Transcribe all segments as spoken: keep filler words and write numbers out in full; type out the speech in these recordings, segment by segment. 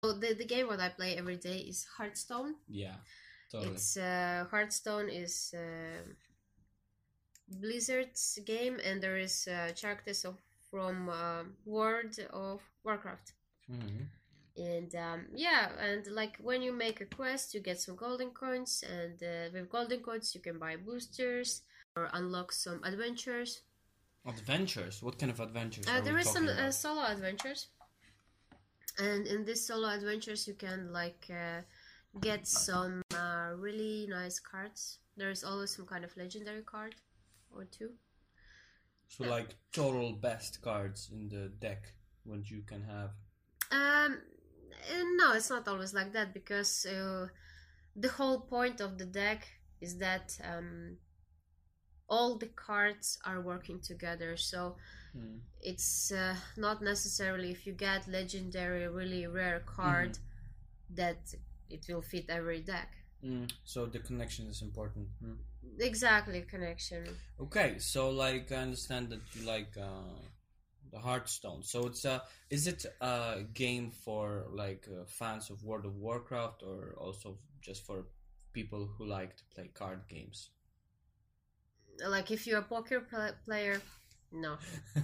So the, the game what I play every day is Hearthstone. Yeah, totally. It's uh, Hearthstone is uh, Blizzard's game, and there is uh, characters of from uh, World of Warcraft. Mm-hmm. And um, yeah, and like when you make a quest, you get some golden coins, and uh, with golden coins you can buy boosters or unlock some adventures. Adventures? What kind of adventures Uh, are there we is some talking uh, about? solo adventures, and in these solo adventures you can like uh, get some uh, really nice cards. There is always some kind of legendary card or two. So like total best cards in the deck, what you can have. Um, uh, no, it's not always like that, because uh, the whole point of the deck is that um, all the cards are working together. So Mm. it's uh, not necessarily if you get legendary, really rare card Mm-hmm. that it will fit every deck. Mm. So the connection is important. Mm. Exactly, connection. Okay, so like I understand that you like uh, the Hearthstone. So it's a is it a game for like uh, fans of World of Warcraft, or also just for people who like to play card games? Like if you're a poker pl- player, no.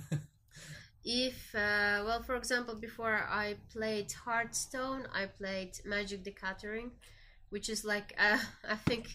If uh, well, for example, before I played Hearthstone, I played Magic the Gathering, which is like uh, I think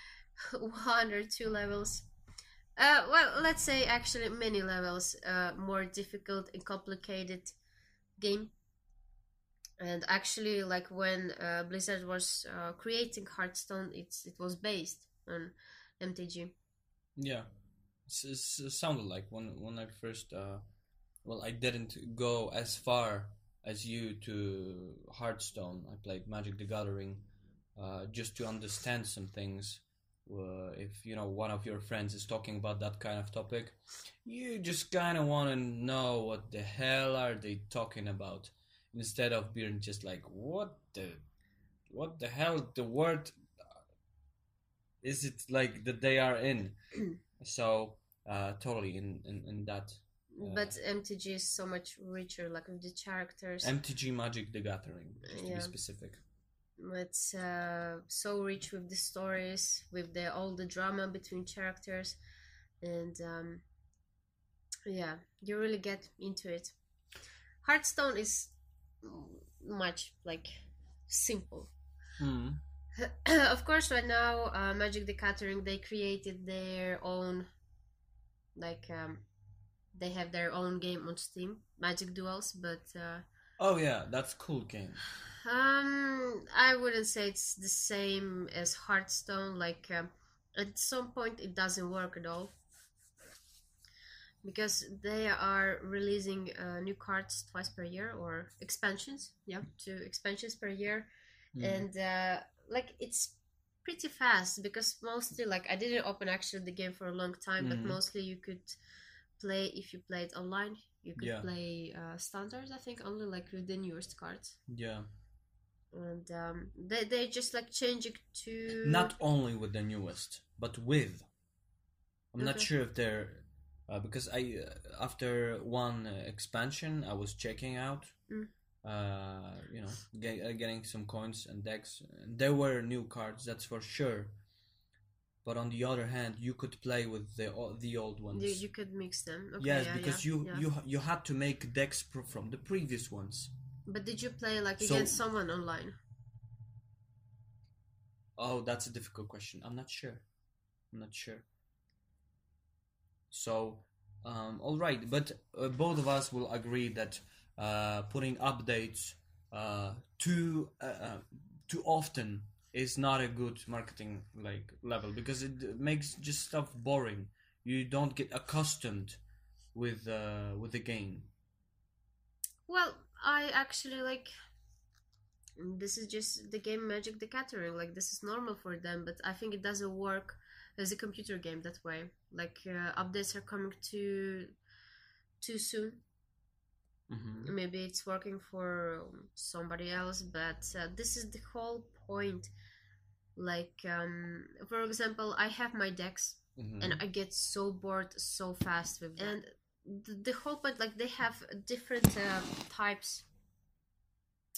one or two levels. Uh, well, let's say actually many levels uh, more difficult and complicated game. And actually, like when uh, Blizzard was uh, creating Hearthstone, it's it was based on M T G. Yeah, it's, it's, it sounded like when when I first uh, well, I didn't go as far as you to Hearthstone. I played Magic the Gathering uh, just to understand some things. Uh, if you know one of your friends is talking about that kind of topic, you just kind of want to know what the hell are they talking about, instead of being just like, what the, what the hell the word is it like that they are in. So uh, totally in in, in that. Uh, But M T G is so much richer, like with the characters. M T G Magic the Gathering, just to Yeah. be specific. It's uh, so rich with the stories, with the all the drama between characters, and um, yeah, you really get into it. Hearthstone is much like simple. Mm. Of course, right now, uh, Magic the Gathering, they created their own, like um, they have their own game on Steam, Magic Duels, but uh, Oh yeah, that's cool game. Um, I wouldn't say it's the same as Hearthstone. Like um, at some point, it doesn't work at all because they are releasing uh, new cards twice per year, or expansions. Yeah, two expansions per year, Mm. and uh, like it's pretty fast because mostly like I didn't open actually the game for a long time, but Mhm. mostly you could play if you played online. You could Yeah. play uh, standards, I think, only like with the newest cards. Yeah. And um, they they just like change it to Not only with the newest, but with. I'm not Okay. sure if they're uh, because I uh, after one uh, expansion I was checking out, Mm. uh, you know, get, uh, getting some coins and decks. There were new cards, that's for sure. But on the other hand, you could play with the o- the old ones. you, you could mix them. Okay, yes, yeah, because yeah, you yeah. you you had to make decks pro- from the previous ones. But did you play like So- against someone online? Oh, that's a difficult question. I'm not sure. I'm not sure. So, um, all right, but uh, both of us will agree that uh, putting updates uh, too uh, uh, too often is not a good marketing like level, because it makes just stuff boring. You don't get accustomed with uh, with the game. Well, I actually like. This is just the game Magic the Gathering. Like this is normal for them, but I think it doesn't work as a computer game that way. Like uh, updates are coming too too soon. Mm-hmm. Maybe it's working for somebody else, but uh, this is the whole point. Like um, for example, I have my decks, Mm-hmm. and I get so bored so fast with them. And the, the whole point, like they have different uh, types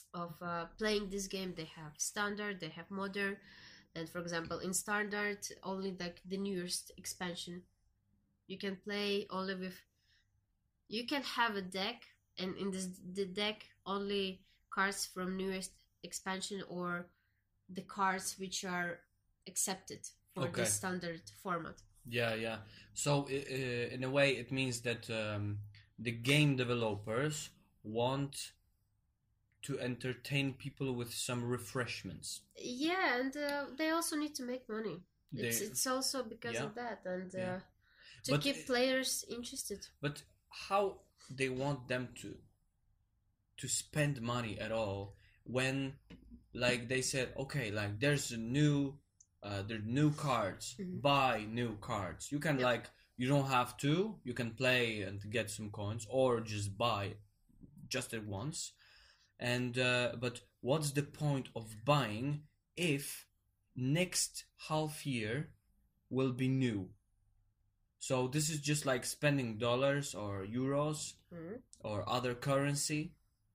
of uh, playing this game. They have standard, they have modern, and for example, in standard, only like the newest expansion. You can play only with. You can have a deck, and in this the deck only cards from newest expansion or the cards which are accepted for Okay. the standard format. Yeah, yeah. So i- i- in a way, it means that um, the game developers want to entertain people with some refreshments. Yeah, and uh, they also need to make money. It's They- it's also because Yeah. of that, and uh, Yeah. to But- keep players interested. But how they want them to to spend money at all when, like they said, okay, like there's a new, uh, there's new cards, Mhm. buy new cards. You can Yeah. like you don't have to. You can play and get some coins, or just buy just at once. And uh, but what's the point of buying if next half year will be new? So this is just like spending dollars or euros Mhm. or other currency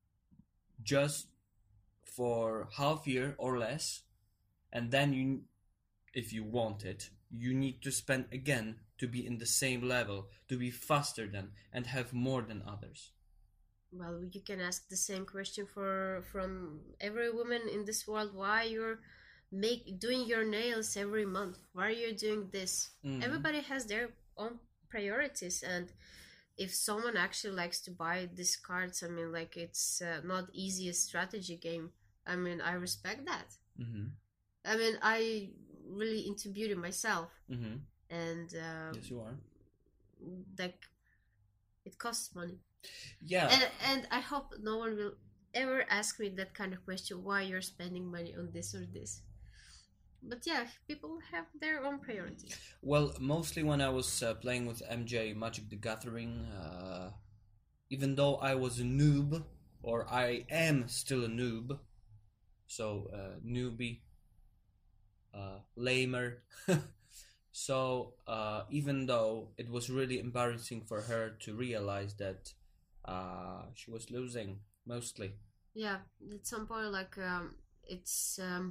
just for half year or less, and then you, if you want it, you need to spend again to be in the same level, to be faster than and have more than others. Well, you can ask the same question for from every woman in this world. Why you're make doing your nails every month? Why are you doing this? Mhm. Everybody has their own priorities, and if someone actually likes to buy these cards, I mean, like it's uh, not easiest strategy game. I mean, I respect that. Mm-hmm. I mean, I really into beauty myself, Mm-hmm. and uh, Yes, you are. like it costs money. Yeah. And and I hope no one will ever ask me that kind of question, why you're spending money on this or this. But yeah, people have their own priorities. Well, mostly when I was uh, playing with M J Magic the Gathering, uh, even though I was a noob, or I am still a noob, so uh, newbie, uh, lamer. So uh, even though it was really embarrassing for her to realize that uh, she was losing mostly. Yeah, at some point, like um, it's um,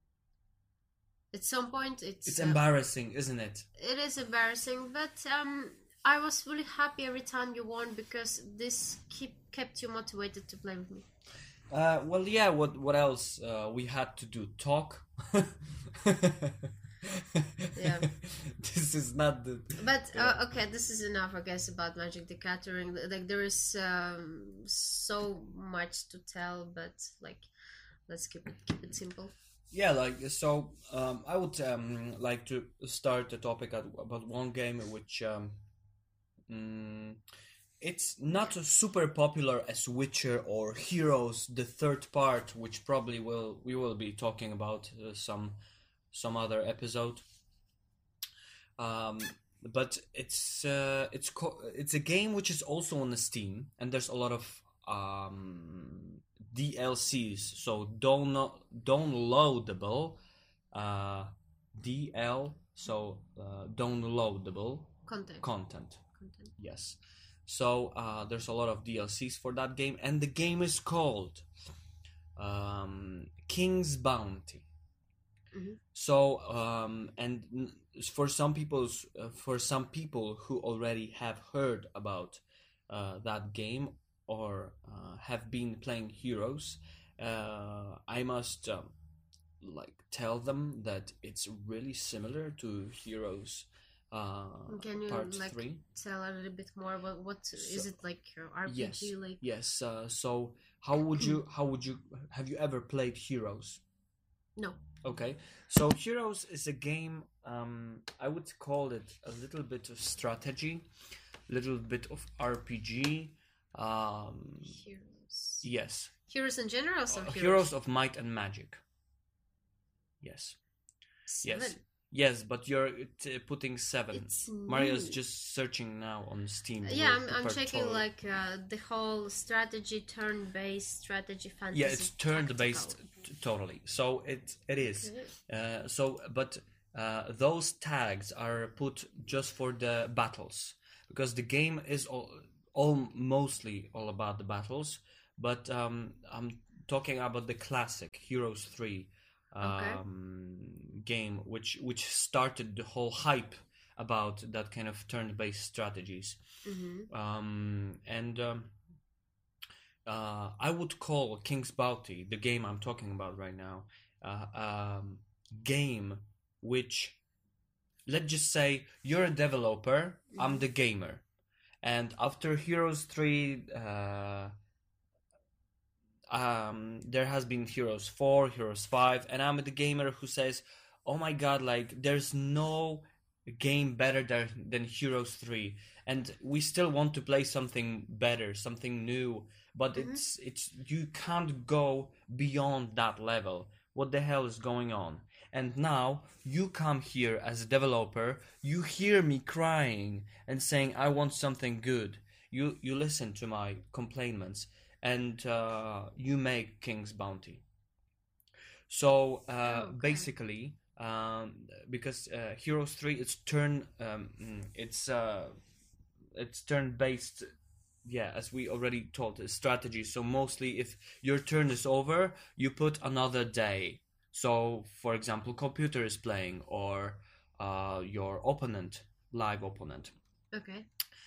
at some point it's It's uh, embarrassing, isn't it? it is embarrassing, but um, I was really happy every time you won because this keep kept you motivated to play with me. Uh, well, yeah. What what else uh, we had to do? Talk. Yeah. This is not the. But uh, okay, this is enough, I guess, about Magic the Gathering. Like there is um, so much to tell, but like let's keep it keep it simple. Yeah, like so. Um, I would um, like to start the topic at, about one game which um, mm, it's not super popular as Witcher or Heroes, the third part, which probably will we will be talking about uh, some some other episode. Um, but it's uh, it's co- it's a game which is also on the Steam, and there's a lot of um, D L Cs, so down downloadable uh, D L, so uh, downloadable Content. content. Content. Yes. So uh, there's a lot of D L Cs for that game, and the game is called um, King's Bounty. Mhm. So um, and n- for some people, uh, for some people who already have heard about uh, that game or uh, have been playing Heroes, uh, I must um, like tell them that it's really similar to Heroes. Uh, Can you part like three. tell a little bit more about what is So- it like uh, R P G? Yes, Like yes. Uh, so how would you? How would you? Have you ever played Heroes? no. Okay, so Heroes is a game. Um, I would call it a little bit of strategy, little bit of R P G. Um, Heroes. yes, Heroes in general, so Uh, heroes. Heroes of Might and Magic. Yes, Seven. yes, yes. But you're uh, putting seven. It's Maria's new. just searching now on Steam. Yeah, We're I'm, I'm checking preparatory. like uh, the whole strategy, turn-based strategy fantasy. Yeah, it's turn based tactical. t- totally. So it it is. Okay. Uh, so, but uh, those tags are put just for the battles because the game is all, all mostly all about the battles. But um, I'm talking about the classic Heroes three Okay. um, game, which which started the whole hype about that kind of turn-based strategies. Mm-hmm. Um, and um, uh, I would call King's Bounty, the game I'm talking about right now, uh, um, game which, let's just say, you're a developer, I'm Mm-hmm. the gamer, and after Heroes three, uh, um, there has been Heroes four, Heroes five, and I'm the gamer who says, "Oh my God, like there's no game better than, than Heroes three," and we still want to play something better, something new, but Mm-hmm. it's it's you can't go beyond that level. What the hell is going on? And now you come here as a developer, you hear me crying and saying, "I want something good." You you listen to my complaints, and uh, you make King's Bounty. So uh, Okay. basically, um, because uh, Heroes three, it's turn, um, mm, it's uh, it's turn based. Yeah, as we already told, a strategy. So mostly, if your turn is over, you put another day. So, for example, computer is playing, or uh, your opponent, live opponent. Okay.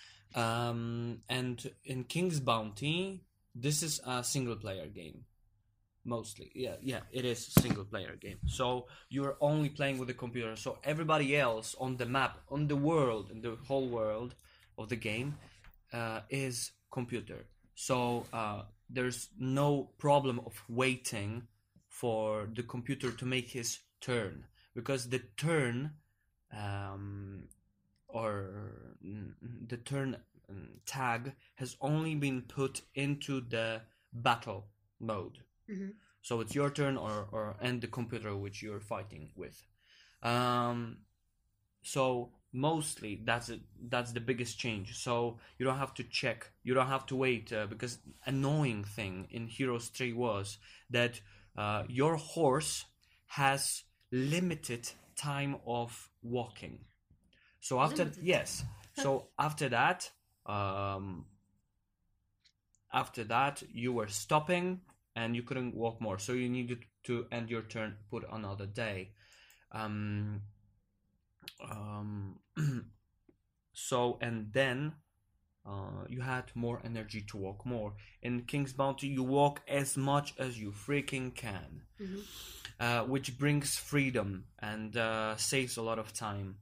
Um, and in King's Bounty, this is a single player game. Mostly, yeah, yeah, it is a single player game. So you're only playing with the computer. So everybody else on the map, on the world, in the whole world of the game, uh, is computer. So uh, there's no problem of waiting for the computer to make his turn, because the turn um, or mm, the turn mm, tag has only been put into the battle mode. Mm-hmm. So it's your turn, or, or and the computer which you're fighting with. Um, so mostly that's it. That's the biggest change. So you don't have to check. You don't have to wait, uh, because annoying thing in Heroes three was that uh, your horse has limited time of walking. So after Limited. yes, so after that, um, after that you were stopping and you couldn't walk more. So you needed to end your turn, put another day. Um, um, so and then uh, you had more energy to walk more. In King's Bounty, you walk as much as you freaking can, Mm-hmm. uh, which brings freedom and uh, saves a lot of time.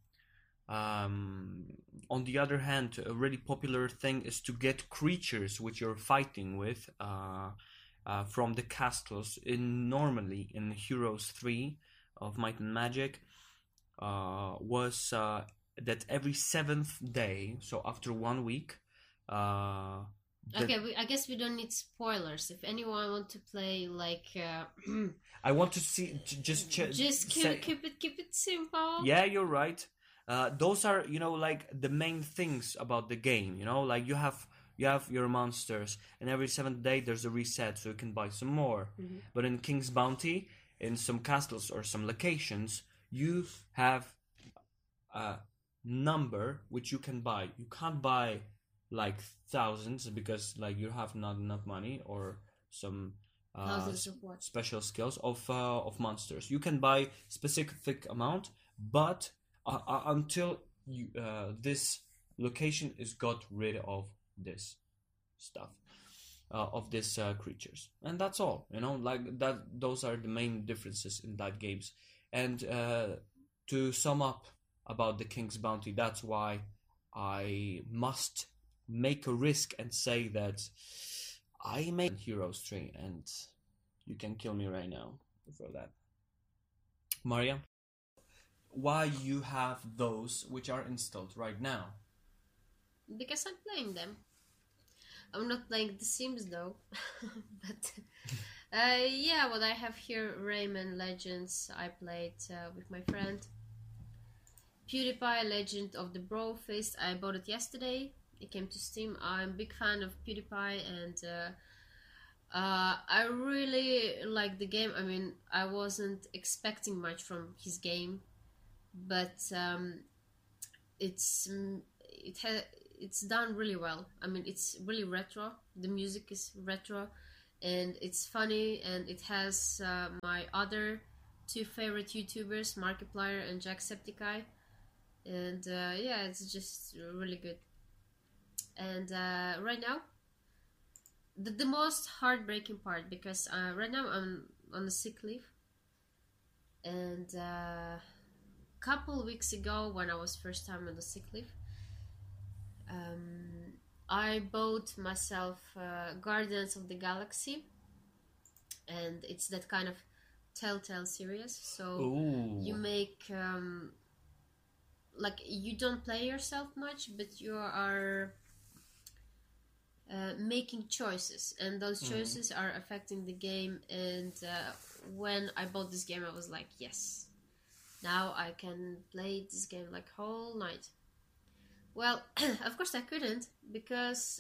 Um, on the other hand, a really popular thing is to get creatures which you're fighting with uh, uh, from the castles. In normally in Heroes three of Might and Magic, uh, was uh, that every seventh day, so after one week, uh, the, Okay, we, I guess we don't need spoilers. If anyone want to play, like, uh, I want to see j- just ch- just keep, say, keep it keep it simple. yeah, you're right. Uh, those are, you know, like the main things about the game. You know, like you have you have your monsters, and every seventh day there's a reset, so you can buy some more. Mm-hmm. But in King's Bounty, in some castles or some locations, you have a number which you can buy. You can't buy like thousands, because like you have not enough money, or some uh, Thousands of what? special skills of uh, of monsters. You can buy specific amount, but uh, uh, until you, uh, this location is got rid of this stuff, uh, of these uh, creatures, and that's all. You know, like that. Those are the main differences in that games. And uh, to sum up about the King's Bounty, that's why I must make a risk and say that I made Heroes three, and you can kill me right now for that. Maria, why you have those which are installed right now? Because I'm playing them. I'm not playing The Sims though. But uh, yeah, what I have here, Rayman Legends, I played uh, with my friend. PewDiePie Legend of the Bro Fist, I bought it yesterday. It came to Steam. I'm a big fan of PewDiePie, and uh, uh, I really like the game. I mean, I wasn't expecting much from his game, but um, it's mm, it ha- it's done really well. I mean, it's really retro. The music is retro. and it's funny, and it has uh, my other two favorite YouTubers, Markiplier and Jacksepticeye, and uh, yeah, it's just really good. And uh, right now, the, the most heartbreaking part, because uh, right now I'm on a sick leave, and a uh, couple weeks ago when I was first time on the sick leave, um, I bought myself uh, Guardians of the Galaxy, and it's that kind of Telltale series. So Ooh. you make um, like you don't play yourself much, but you are uh, making choices, and those choices mm. are affecting the game. And uh, when I bought this game, I was like, yes, now I can play this game like whole night. Well, of course I couldn't, because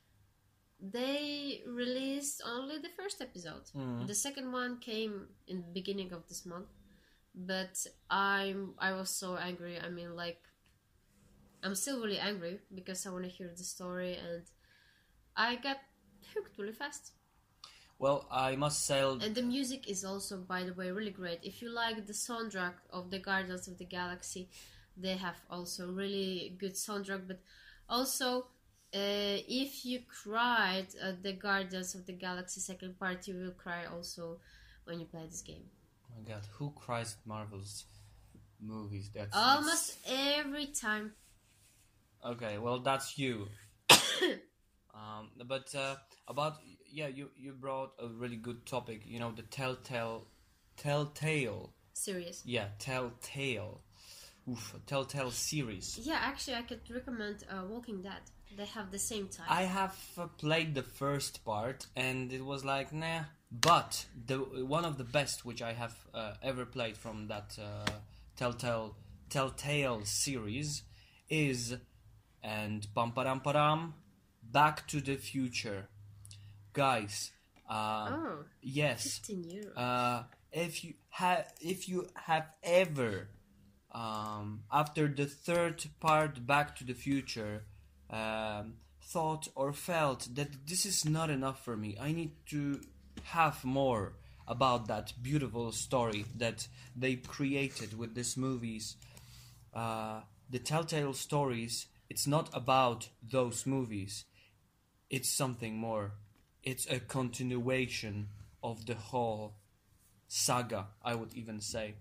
they released only the first episode. Mm. The second one came in the beginning of this month, but I'm I was so angry. I mean, like, I'm still really angry because I want to hear the story, and I got hooked really fast. Well, I must say... And the music is also, by the way, really great. If you like the soundtrack of the Guardians of the Galaxy, they have also really good soundtrack. But also, uh, if you cried at the Guardians of the Galaxy second part, you will cry also when you play this game. Oh my god, who cries at Marvel's movies? That's almost that's... every time. Okay, well, that's you. um, but uh, about... Yeah, you, you brought a really good topic. You know, the Telltale... Telltale... Series. Yeah, Telltale. Oof, Telltale series. Yeah, actually, I could recommend uh, Walking Dead. They have the same time. I have uh, played the first part, and it was like, nah. But the one of the best which I have uh, ever played from that uh, Telltale Telltale series is, and pam param param, Back to the Future. Guys, uh, oh, yes. fifteen euros. Uh, if you have, if you have ever, um, after the third part, Back to the Future, um, thought or felt that this is not enough for me, I need to have more about that beautiful story that they created with these movies. Uh, the Telltale stories, it's not about those movies. It's something more. It's a continuation of the whole saga, I would even say.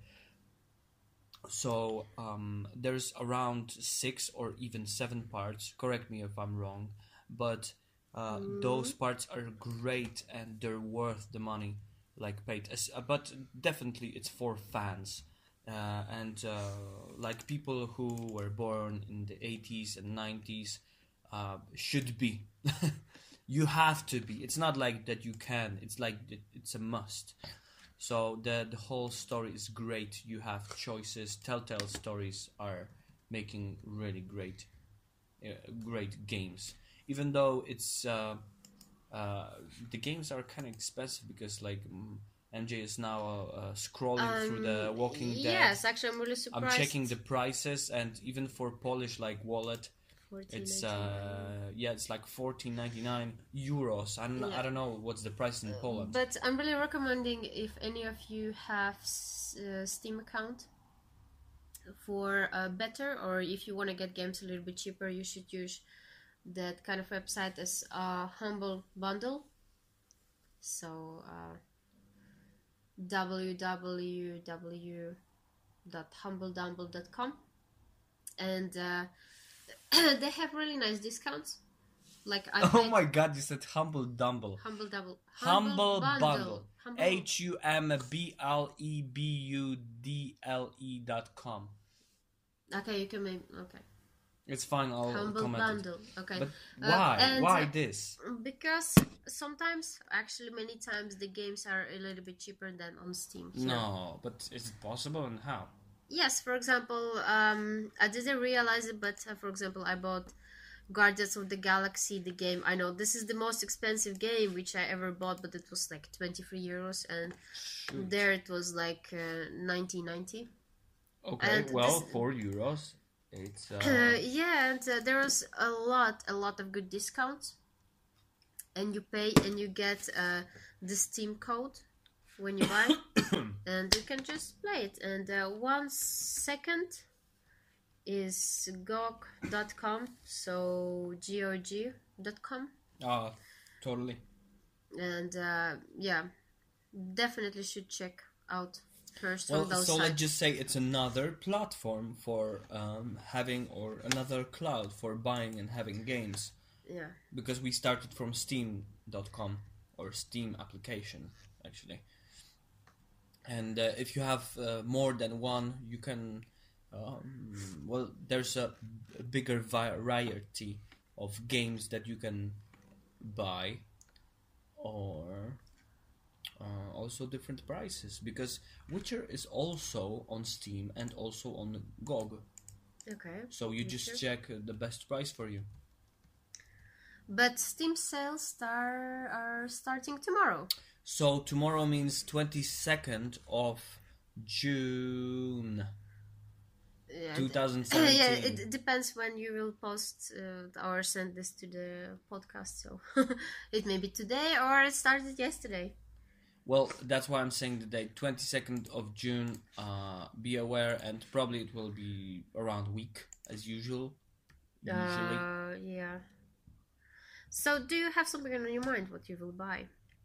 So um, there's around six or even seven parts. Correct me if I'm wrong, but uh, mm. those parts are great and they're worth the money, like paid. As, uh, but definitely, it's for fans uh, and uh, like people who were born in the eighties and nineties uh, should be. You have to be. It's not like that you can. It's like it's a must. So the the whole story is great. You have choices. Telltale stories are making really great, uh, great games. Even though it's uh, uh, the games are kind of expensive because like M J is now uh, scrolling um, through the Walking Dead. Yes, actually, I'm really surprised. I'm checking the prices, and even for Polish like wallet. It's uh yeah it's like fourteen ninety-nine euros. I don't, yeah. I don't know what's the price in Poland. But I'm really recommending, if any of you have a Steam account for uh, better, or if you want to get games a little bit cheaper, you should use that kind of website as a Humble Bundle. So uh, w w w dot humble dumble dot com, and uh, they have really nice discounts. Like I oh my god, you said Humble Dumble. Humble Double. Humble, Humble Bundle. H U M B L E B U D L E dot com. Okay, you can make... Okay. It's fine, I'll Humble comment Bundle. it. Okay. But why? Uh, and, why uh, this? Because sometimes, actually many times, the games are a little bit cheaper than on Steam. Here. No, but is it possible, and how? Yes, for example, um, I didn't realize it, but uh, for example, I bought Guardians of the Galaxy, the game. I know this is the most expensive game which I ever bought, but it was like twenty-three euros, and Shoot. there it was like uh, nineteen ninety. Okay, and well, this, four euros. It's uh... Uh, yeah, and uh, there was a lot, a lot of good discounts. and you pay and you get uh, the Steam code when you buy, and you can just play it. And uh, one second is G O G dot com, so G O G dot com. Ah, totally. And uh, yeah, definitely should check out first Well, on those so sites. let's just say it's another platform for um, having, or another cloud for buying and having games. Yeah. Because we started from steam dot com, or Steam application, actually. And uh, if you have uh, more than one, you can... Um, well, there's a, a bigger variety of games that you can buy, or uh, also different prices, because Witcher is also on Steam and also on G O G. Okay. So you just check uh, the best price for you. But Steam sales star are starting tomorrow. So tomorrow means twenty-second of June. Yeah, twenty seventeen. yeah, it depends when you will post uh, or send this to the podcast. So it may be today or it started yesterday. Well, that's why I'm saying the date, twenty-second of June. Uh, be aware, and probably it will be around a week as usual. Usually. Uh, yeah. So, do you have something on your mind what you will buy?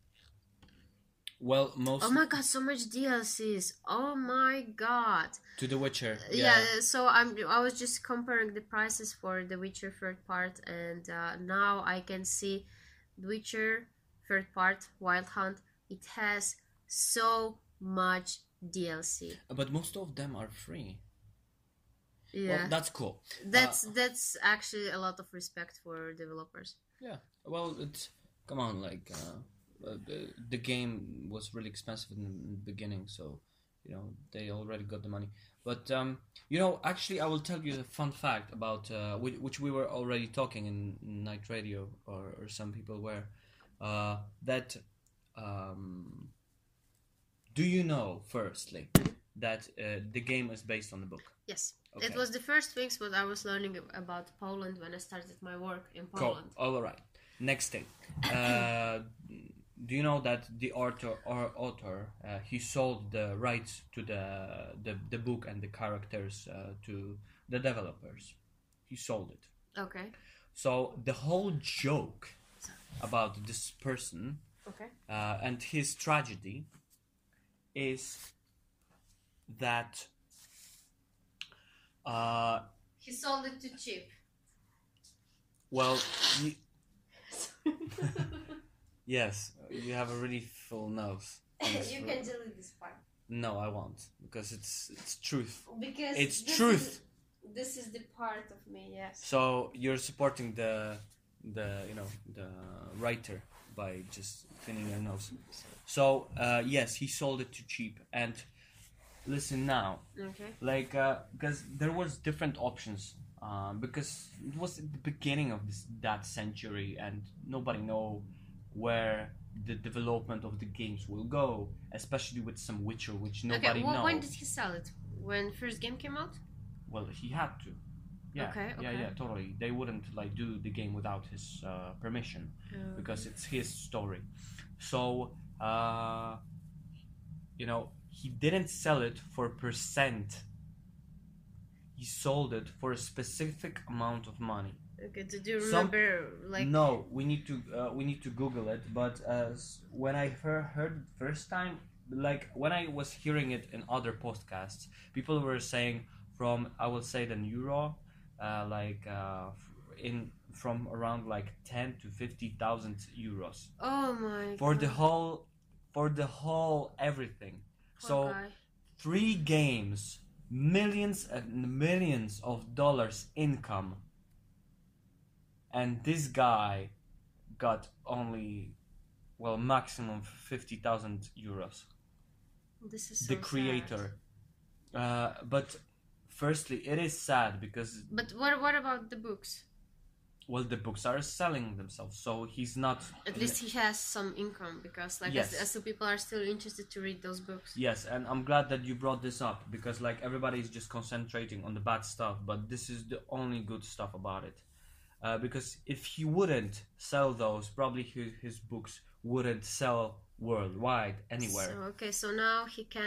Well, most. Oh my god, so much D L Cs! Oh my god. To The Witcher. Yeah. yeah so I'm. I was just comparing the prices for The Witcher third part, and uh, now I can see The Witcher third part, Wild Hunt. It has so much D L C. But most of them are free. Yeah. Well, that's cool. That's uh, that's actually a lot of respect for developers. Yeah. Well, it's come on, like uh, uh, the the game was really expensive in the beginning, so you know they already got the money. But um, you know, actually, I will tell you a fun fact about uh, which, which we were already talking in, in Night Radio, or, or some people were uh, that. Um, do you know, firstly, that uh, the game is based on the book? Yes. Okay. It was the first things what I was learning about Poland when I started my work in Poland. Cool. All right. Next thing. Uh, do you know that the author, or author uh, he sold the rights to the, the, the book and the characters uh, to the developers? He sold it. Okay. So the whole joke about this person... Okay. Uh, and his tragedy is that uh, he sold it too cheap. Well, he, yes, you have a really full nose. You can delete this part. No, I won't, because it's it's truth. Because it's this truth. Is, this is the part of me, yes. So you're supporting the the you know the writer by just thinning your nose. So uh, yes, he sold it too cheap. And listen now, okay, like because uh, there was different options uh, because it was at the beginning of this that century, and nobody know where the development of the games will go, especially with some Witcher, which nobody okay, well, knows. When did he sell it? When first game came out? Well, he had to. Yeah, okay, okay. yeah, yeah, totally. They wouldn't like do the game without his uh, permission okay. because it's his story. So, uh, you know, he didn't sell it for percent. He sold it for a specific amount of money. Okay, did you remember Some, like? No, we need to uh, we need to Google it. But uh, when I heard, heard it first time, like when I was hearing it in other podcasts, people were saying from I will say the euro. Uh, like uh, in from around like ten to fifty thousand euros. Oh my! For God. the whole, for the whole everything. Poor so guy. Three games, millions and millions of dollars income, and this guy got only, well, maximum fifty thousand euros. This is so the creator, sad. Uh, but. Firstly, it is sad because... But what what about the books? Well, the books are selling themselves, so he's not... At least he has some income, because like yes. as, as the people are still interested to read those books. Yes, and I'm glad that you brought this up, because like everybody is just concentrating on the bad stuff, but this is the only good stuff about it. uh, because if he wouldn't sell those, probably his, his books wouldn't sell worldwide anywhere. So, okay, so now he can